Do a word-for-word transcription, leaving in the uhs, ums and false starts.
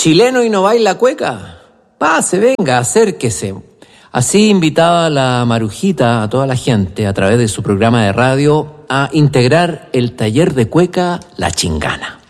¿Chileno y no baila cueca? Pase, venga, acérquese. Así invitaba la Marujita a toda la gente a través de su programa de radio a integrar el taller de cueca La Chingana.